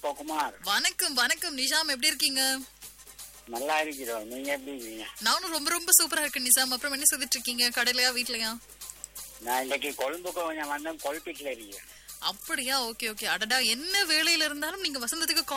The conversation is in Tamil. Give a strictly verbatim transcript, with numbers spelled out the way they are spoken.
குமார். வணக்கம் வணக்கம் நிஷாம், எப்படி இருக்கீங்க? நல்லா இருக்கிறோம். நீங்க எப்படி இருக்கீங்க? நானும் ரொம்ப ரொம்ப சூப்பரா இருக்கேன் நிஷாம். அப்புறம் என்ன செய்துட்டு இருக்கீங்க? கடையிலயா வீட்லயா? நான் இன்னைக்கு கொழும்புக்கு கொஞ்சம் வந்தேன், கொழுப்பிட்டுல இருக்கேன். அப்படியா? Okay okay. அடடா, என்ன வேலையில இருந்தாலும் நீங்க வசந்தத்துக்கு